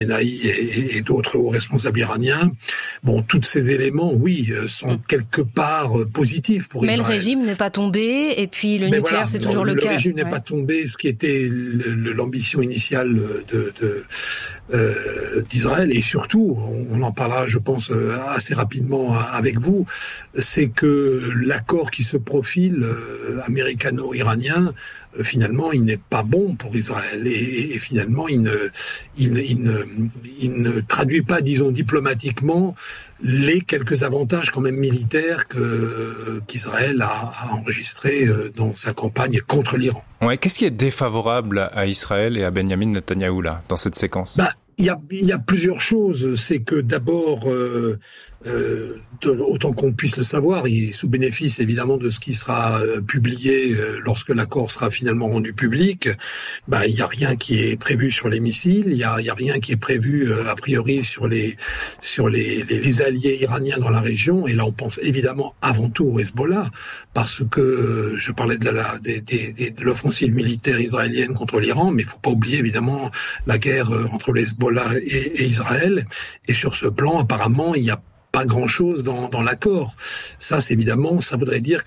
Benahi et d'autres hauts responsables iraniens. Bon, tous ces éléments, oui, sont quelque part positifs pour Israël. Mais le régime n'est pas tombé, et puis le nucléaire, voilà, c'est toujours le cas. Le régime n'est pas tombé, ce qui était l'ambition initiale d'Israël, et surtout, on en parlera, je pense, assez rapidement avec vous, c'est que l'accord qui se profile américano-iranien, finalement, il n'est pas bon pour Israël, et finalement, il ne traduit pas, disons, diplomatiquement les quelques avantages quand même militaires qu'Israël a enregistrés dans sa campagne contre l'Iran. Ouais, qu'est-ce qui est défavorable à Israël et à Benjamin Netanyahou là, dans cette séquence ? Il y a plusieurs choses. C'est que d'abord, autant qu'on puisse le savoir, sous bénéfice évidemment de ce qui sera publié lorsque l'accord sera finalement rendu public, il y a rien qui est prévu sur les missiles, il y a rien qui est prévu a priori sur les alliés iraniens dans la région, et là on pense évidemment avant tout au Hezbollah, parce que je parlais de l'offensive militaire israélienne contre l'Iran, mais il faut pas oublier évidemment la guerre entre le Hezbollah et Israël, et sur ce plan apparemment il y a pas grand-chose dans l'accord. Ça, c'est évidemment, ça voudrait dire